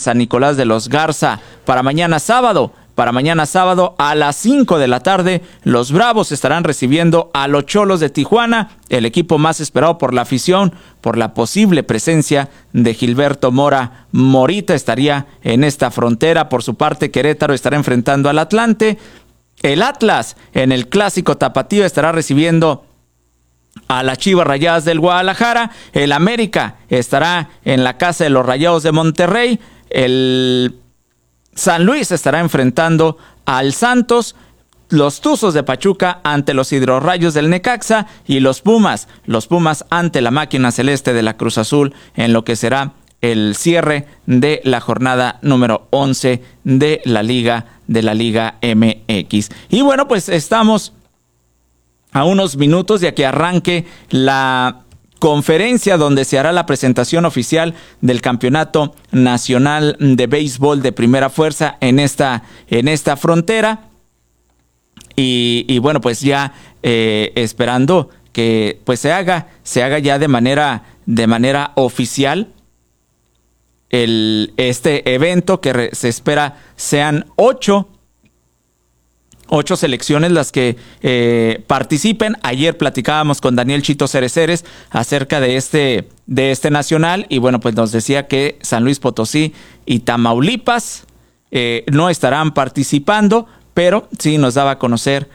San Nicolás de los Garza. Para mañana sábado a las 5 de la tarde, los Bravos estarán recibiendo a los Cholos de Tijuana, el equipo más esperado por la afición, por la posible presencia de Gilberto Mora. Morita estaría en esta frontera. Por su parte, Querétaro estará enfrentando al Atlante. El Atlas, en el clásico tapatío, estará recibiendo a las Chivas Rayadas del Guadalajara. El América estará en la casa de los Rayados de Monterrey. El San Luis estará enfrentando al Santos, los Tuzos de Pachuca ante los Hidrorrayos del Necaxa y los Pumas ante la Máquina Celeste de la Cruz Azul en lo que será el cierre de la jornada número 11 de la Liga MX. Y bueno, pues estamos a unos minutos de que arranque la conferencia donde se hará la presentación oficial del Campeonato Nacional de Béisbol de Primera Fuerza en esta frontera. Y bueno, pues ya esperando que pues se haga ya de manera oficial este evento, que se espera sean 8 selecciones las que participen. Ayer platicábamos con Daniel Chito Cereceres acerca de este nacional y bueno, pues nos decía que San Luis Potosí y Tamaulipas no estarán participando, pero sí nos daba a conocer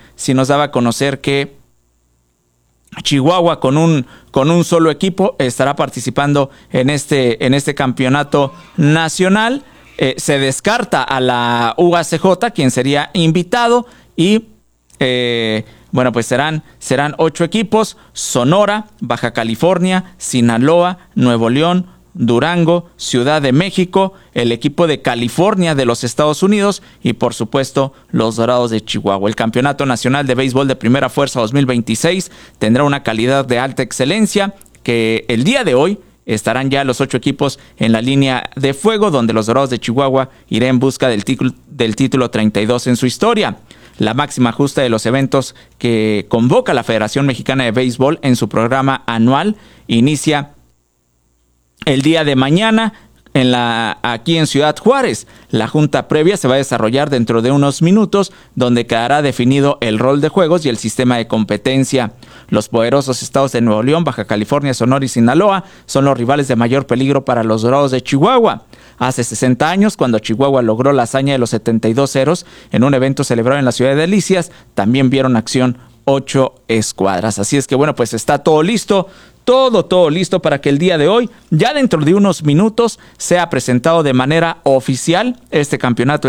que Chihuahua con un solo equipo estará participando en este campeonato nacional. Se descarta a la UACJ, quien sería invitado, y bueno, pues serán 8 equipos: Sonora, Baja California, Sinaloa, Nuevo León, Durango, Ciudad de México, el equipo de California de los Estados Unidos y por supuesto los Dorados de Chihuahua. El Campeonato Nacional de Béisbol de Primera Fuerza 2026 tendrá una calidad de alta excelencia, que el día de hoy estarán ya los 8 equipos en la línea de fuego, donde los Dorados de Chihuahua irán en busca del título 32 en su historia. La máxima justa de los eventos que convoca la Federación Mexicana de Béisbol en su programa anual inicia el día de mañana aquí en Ciudad Juárez. La junta previa se va a desarrollar dentro de unos minutos, donde quedará definido el rol de juegos y el sistema de competencia. Los poderosos estados de Nuevo León, Baja California, Sonora y Sinaloa son los rivales de mayor peligro para los Dorados de Chihuahua. Hace 60 años, cuando Chihuahua logró la hazaña de los 72 ceros en un evento celebrado en la ciudad de Delicias, también vieron acción 8 escuadras. Así es que bueno, pues está todo listo. Todo listo para que el día de hoy, ya dentro de unos minutos, sea presentado de manera oficial este campeonato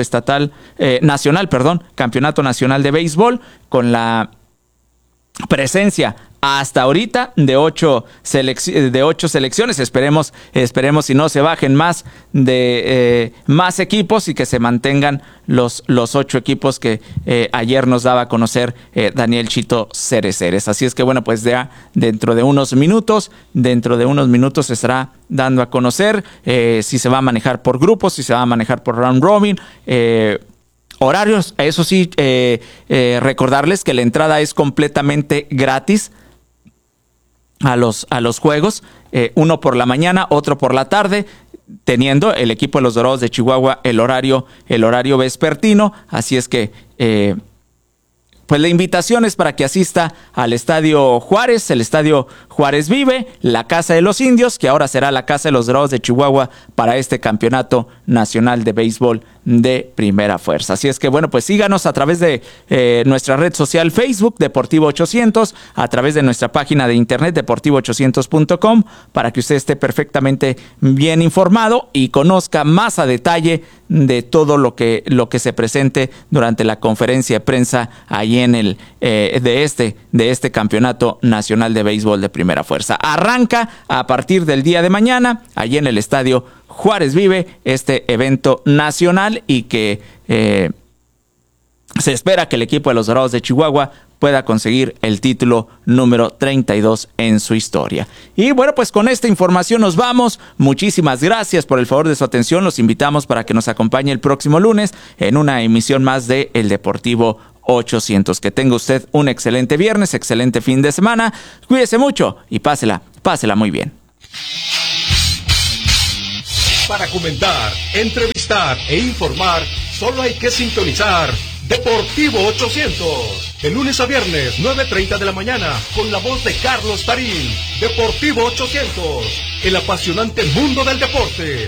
Campeonato Nacional de Béisbol, con la presencia hasta ahorita de 8 selecciones. Esperemos si no se bajen más equipos y que se mantengan los 8 equipos que ayer nos daba a conocer Daniel Chito Cereceres. Así es que bueno, pues ya dentro de unos minutos se estará dando a conocer si se va a manejar por grupos, si se va a manejar por round robin, horarios. Eso sí, recordarles que la entrada es completamente gratis a los juegos, uno por la mañana, otro por la tarde, teniendo el equipo de los Dorados de Chihuahua el horario vespertino. Así es que pues la invitación es para que asista al Estadio Juárez, el Estadio Juárez Vive, la Casa de los Indios, que ahora será la Casa de los Dorados de Chihuahua para este Campeonato Nacional de Béisbol de Primera Fuerza. Así es que bueno, pues síganos a través de nuestra red social Facebook, Deportivo 800, a través de nuestra página de internet, deportivo800.com, para que usted esté perfectamente bien informado y conozca más a detalle de todo lo que se presente durante la conferencia de prensa ahí en de este Campeonato Nacional de Béisbol de Primera Fuerza. Arranca a partir del día de mañana allí en el Estadio Juárez Vive este evento nacional, y que se espera que el equipo de los Dorados de Chihuahua pueda conseguir el título número 32 en su historia. Y bueno, pues con esta información nos vamos. Muchísimas gracias por el favor de su atención. Los invitamos para que nos acompañe el próximo lunes en una emisión más de El Deportivo 800. Que tenga usted un excelente viernes, excelente fin de semana. Cuídese mucho y pásela muy bien. Para comentar, entrevistar entrevistar e informar, solo hay que sintonizar Deportivo 800. De lunes a viernes, 9:30 de la mañana, con la voz de Carlos Tarín. Deportivo 800, el apasionante mundo del deporte.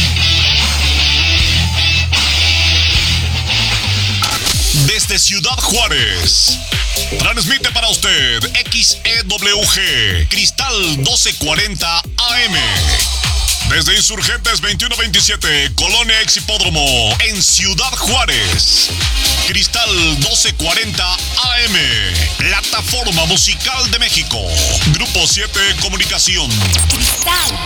Desde Ciudad Juárez, transmite para usted XEWG, Cristal 1240 AM. Desde Insurgentes 2127, Colonia Ex Hipódromo, en Ciudad Juárez. Cristal 1240 AM, Plataforma Musical de México. Grupo 7 Comunicación. Cristal.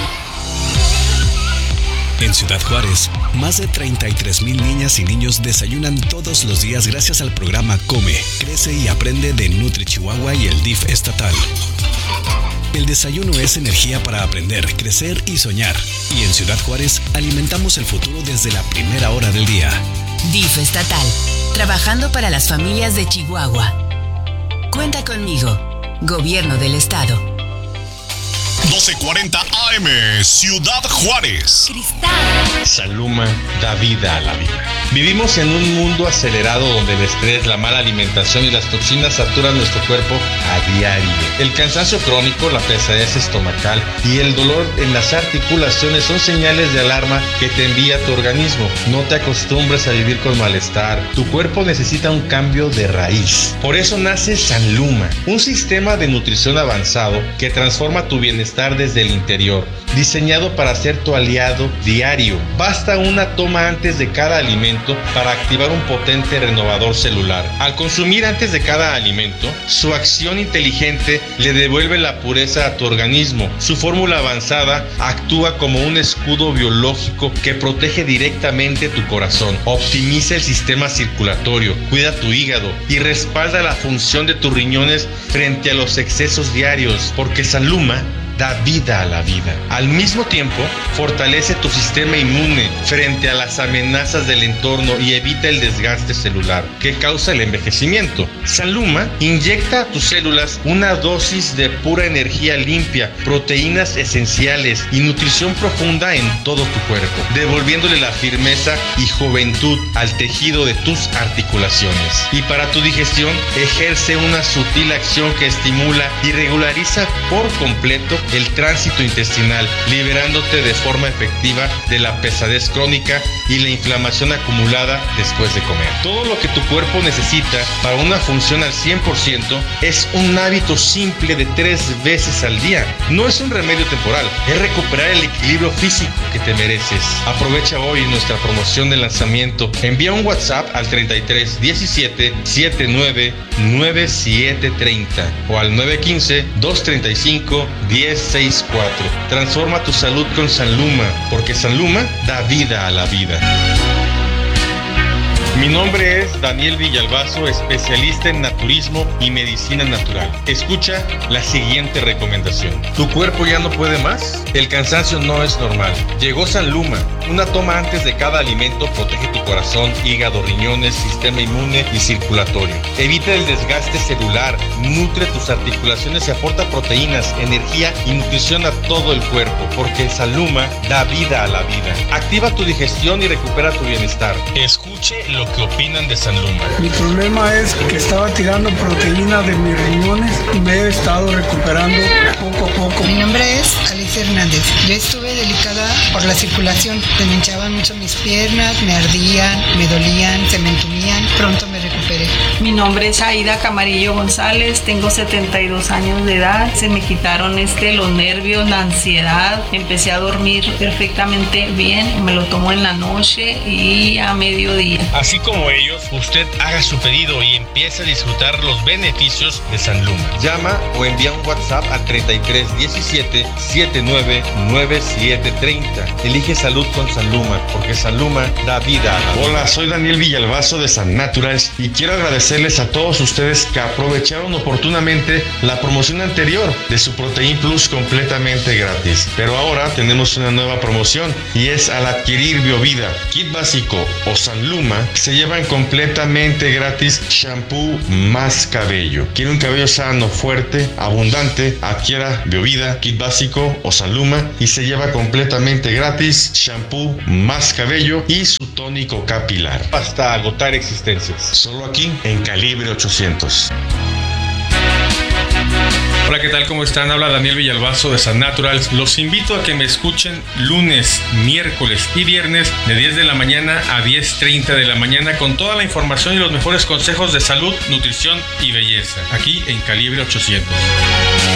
En Ciudad Juárez, más de 33,000 niñas y niños desayunan todos los días gracias al programa Come, Crece y Aprende de Nutri Chihuahua y el DIF estatal. El desayuno es energía para aprender, crecer y soñar. Y en Ciudad Juárez alimentamos el futuro desde la primera hora del día. DIF estatal, trabajando para las familias de Chihuahua. Cuenta conmigo, Gobierno del Estado. 1240 AM, Ciudad Juárez. Cristal. Salluma da vida a la vida. Vivimos en un mundo acelerado donde el estrés, la mala alimentación y las toxinas saturan nuestro cuerpo a diario. El cansancio crónico, la pesadez estomacal y el dolor en las articulaciones son señales de alarma que te envía tu organismo. No te acostumbres a vivir con malestar. Tu cuerpo necesita un cambio de raíz. Por eso nace Salluma, un sistema de nutrición avanzado que transforma tu bienestar desde el interior, diseñado para ser tu aliado diario. Basta una toma antes de cada alimento para activar un potente renovador celular. Al consumir antes de cada alimento, su acción inteligente le devuelve la pureza a tu organismo. Su fórmula avanzada actúa como un escudo biológico que protege directamente tu corazón, optimiza el sistema circulatorio, cuida tu hígado y respalda la función de tus riñones frente a los excesos diarios, porque Salluma da vida a la vida. Al mismo tiempo, fortalece tu sistema inmune frente a las amenazas del entorno y evita el desgaste celular que causa el envejecimiento. Salluma inyecta a tus células una dosis de pura energía limpia, proteínas esenciales y nutrición profunda en todo tu cuerpo, devolviéndole la firmeza y juventud al tejido de tus articulaciones. Y para tu digestión, ejerce una sutil acción que estimula y regulariza por completo el tránsito intestinal, liberándote de forma efectiva de la pesadez crónica y la inflamación acumulada después de comer. Todo lo que tu cuerpo necesita para una función al 100% es un hábito simple de 3 veces al día. No es un remedio temporal, es recuperar el equilibrio físico que te mereces. Aprovecha hoy nuestra promoción de lanzamiento. Envía un WhatsApp al 33 17 79 97 30 o al 915 235 10 64. Transforma tu salud con Salluma, porque Salluma da vida a la vida. Mi nombre es Daniel Villalbazo, especialista en naturismo y medicina natural. Escucha la siguiente recomendación. ¿Tu cuerpo ya no puede más? El cansancio no es normal. Llegó Salluma. Una toma antes de cada alimento protege tu corazón, hígado, riñones, sistema inmune y circulatorio. Evita el desgaste celular, nutre tus articulaciones y aporta proteínas, energía y nutrición a todo el cuerpo, porque Salluma da vida a la vida. Activa tu digestión y recupera tu bienestar. Escuche lo que opinan de Salluma. Mi problema es que estaba tirando proteína de mis riñones y me he estado recuperando poco a poco. Mi nombre es Alicia Hernández. Yo estuve delicada por la circulación. Se me hinchaban mucho mis piernas, me ardían, me dolían, se me entumían. Pronto me recuperé. Mi nombre es Aida Camarillo González. Tengo 72 años de edad. Se me quitaron los nervios, la ansiedad. Empecé a dormir perfectamente bien. Me lo tomo en la noche y a mediodía. Así como ellos, usted haga su pedido y empiece a disfrutar los beneficios de Salluma. Llama o envía un WhatsApp al 33 17 79 97 30. Elige salud con Salluma, porque Salluma da vida a la vida. Hola, soy Daniel Villalbazo de San Naturals y quiero agradecerles a todos ustedes que aprovecharon oportunamente la promoción anterior de su Protein Plus completamente gratis. Pero ahora tenemos una nueva promoción y es al adquirir BioVida, Kit Básico o Salluma, se llevan completamente gratis shampoo más cabello. ¿Quiere un cabello sano, fuerte, abundante? Adquiera BioVida, Kit Básico o Sanluma y se lleva completamente gratis shampoo, más cabello y su tónico capilar. Hasta agotar existencias. Solo aquí en Calibre 800. Hola, ¿qué tal? ¿Cómo están? Habla Daniel Villalbazo de San Naturals. Los invito a que me escuchen lunes, miércoles y viernes de 10 de la mañana a 10:30 de la mañana con toda la información y los mejores consejos de salud, nutrición y belleza. Aquí en Calibre 800.